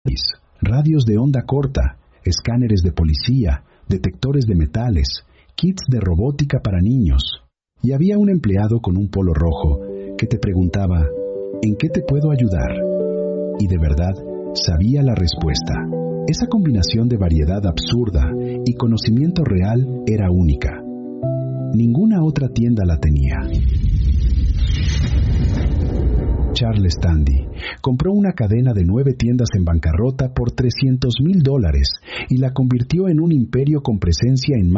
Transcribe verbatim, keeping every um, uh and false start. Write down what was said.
radios de onda corta, escáneres de policía, detectores de metales, kits de robótica para niños. Y había un empleado con un polo rojo que te preguntaba, ¿en qué te puedo ayudar? Y de verdad, sabía la respuesta. Esa combinación de variedad absurda y conocimiento real era única. Ninguna otra tienda la tenía. Charles Tandy compró una cadena de nueve tiendas en bancarrota por trescientos mil dólares y la convirtió en un imperio con presencia en más